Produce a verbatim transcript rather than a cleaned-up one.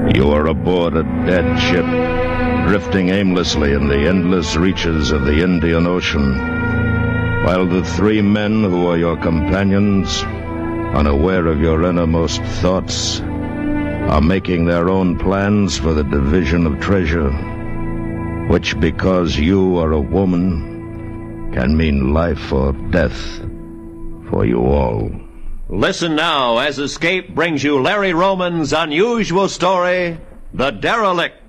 You are aboard a dead ship, drifting aimlessly in the endless reaches of the Indian Ocean, while the three men who are your companions, unaware of your innermost thoughts, are making their own plans for the division of treasure, which, because you are a woman, can mean life or death for you all. Listen now as Escape brings you Larry Roman's unusual story, The Derelict.